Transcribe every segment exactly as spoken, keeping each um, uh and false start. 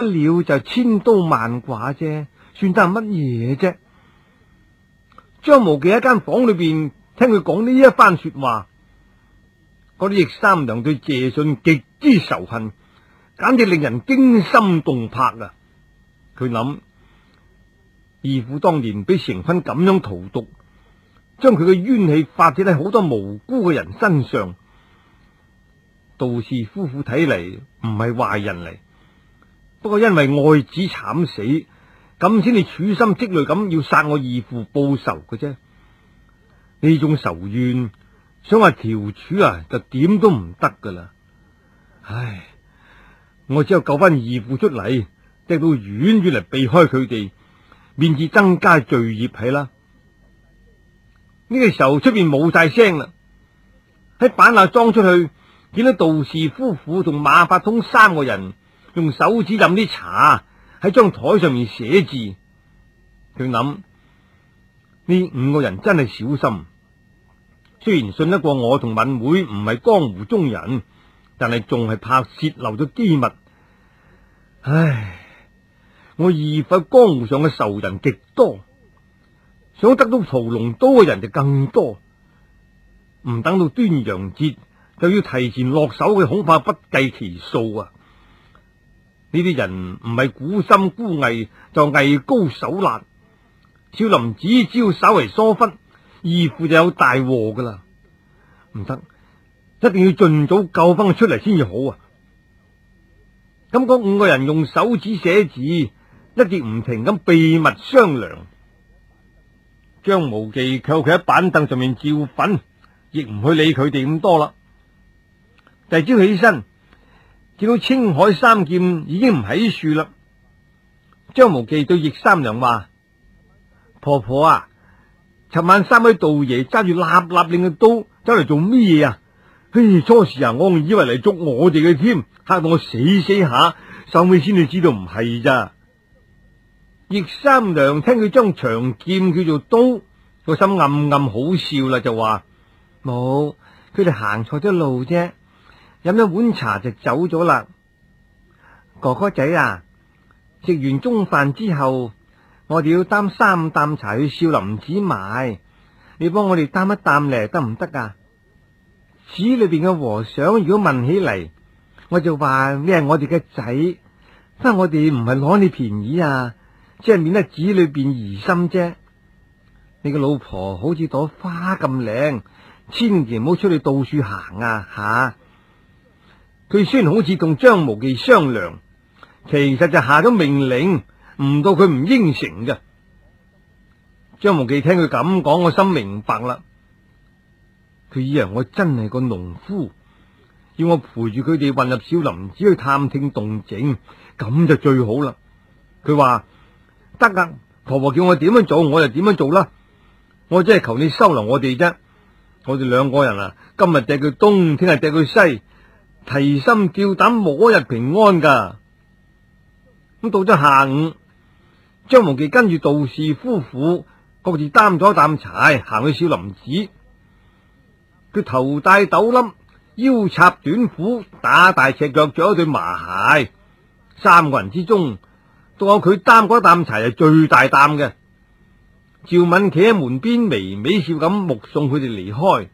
了就千刀萬剮啫，算得係乜嘢啫？張無忌喺間房裏邊聽佢講呢一番說話，嗰啲易三娘對謝遜極之仇恨，簡直令人驚心動魄啊！佢諗，義父當年俾成勳咁樣荼毒，將佢嘅冤氣發洩喺好多無辜嘅人身上。杜氏夫婦睇嚟唔係壞人嚟，不過因為愛子慘死，咁先至處心積慮咁要殺我義父報仇嘅啫。呢種仇怨想話調處啊，就點都唔得噶啦。唉，我只有救翻義父出嚟，趯到遠遠嚟避開佢哋，免至增加罪孽係啦。呢個時候出邊冇晒聲啦，喺板罅裝出去，見到杜氏夫婦同馬法通三個人用手指飲啲茶喺張台上面寫字。佢諗，呢五個人真係小心，雖然信得過我同敏妹唔係江湖中人，但係仲係怕洩漏咗機密。唉，我義父江湖上嘅仇人極多，想得到屠龍刀嘅人就更多，唔等到端陽節就要提前落手嘅，恐怕不計其數啊！呢啲人唔係苦心孤詣，就藝高手辣。少林寺只要稍為疏忽，義父就有大禍噶啦！唔得，一定要盡早救翻佢出嚟先至好啊！咁嗰五個人用手指寫字，一直唔停咁秘密商量。張無忌靠佢喺板凳上面照瞓，亦唔去理佢哋咁多啦。第二朝起身，見到青海三劍已經唔喺樹啦。張無忌對易三娘話：婆婆啊，尋晚三位道爺揸住立立令嘅刀走嚟做咩嘢啊？嘿，初時啊，我以為嚟捉我哋嘅添，嚇到我死死下，收尾先至知道唔係咋。易三娘聽佢將長劍叫做刀，個心暗暗好笑啦，就話：冇，佢哋行錯咗路啫，飲咗碗茶就走咗啦。哥哥仔啊，食完中飯之後，我哋要擔三擔茶去少林寺買，你幫我哋擔一擔嚟得唔得啊？寺裏邊嘅和尚如果問起嚟，我就話你係我哋嘅仔，不過我哋唔係攞你便宜啊，即係免得寺裏邊疑心啫。你個老婆好似朵花咁靚，千祈唔好出去到處行啊吓！佢雖然好似同張無忌商量，其實就下咗命令，唔到佢唔應承嘅。張無忌聽佢咁講，我心明白啦。佢以為我真係個農夫，要我陪住佢哋混入少林寺去探聽動靜，咁就最好啦。佢話得噶，婆婆叫我點樣做，我就點樣做啦。我只係求你收留我哋啫。我哋兩個人啊，今日趯佢東，聽日趯佢西，提心吊膽，冇一日平安噶。咁到咗下午，張無忌跟住杜氏夫婦各自擔咗一擔柴，行去少林寺。佢頭戴斗笠，腰插短褲，打大赤腳，着一對麻鞋。三個人之中，都有佢擔嗰擔柴係最大擔嘅。趙敏企喺門邊，微微笑咁目送佢哋離開。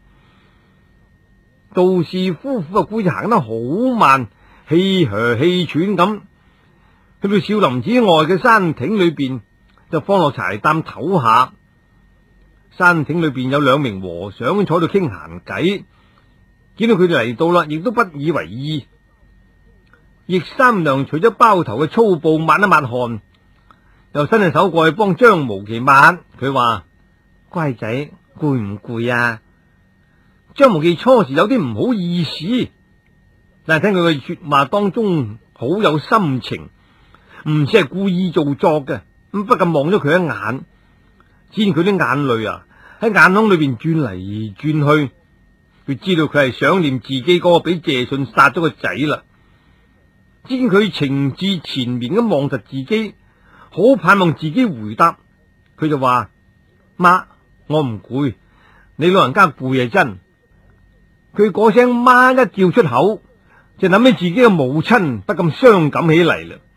杜氏夫婦啊，估計行得好慢，氣噓氣喘咁，去到少林寺外嘅山亭裏邊，就放落柴擔唞下。山亭裏邊有兩名和尚坐度傾閒偈，見到佢哋嚟到啦，亦都不以為意。易三娘除咗包頭嘅粗布抹一抹汗，又伸隻手過去幫張無忌抹。佢話：乖仔，攰唔攰啊？張無忌初時有啲唔好意思，但係聽佢嘅說話當中好有心情，唔似係故意做作嘅，咁不禁望咗佢一眼。只見佢啲眼淚啊喺眼眶裏邊轉嚟轉去，佢知道佢係想念自己嗰個俾謝遜殺咗個仔啦。只見佢情志纏綿咁望實自己，好盼望自己回答。佢就話：媽，我唔攰，你老人家攰係真。佢嗰聲媽一叫出口，就諗起自己嘅母親，不禁傷感起嚟啦。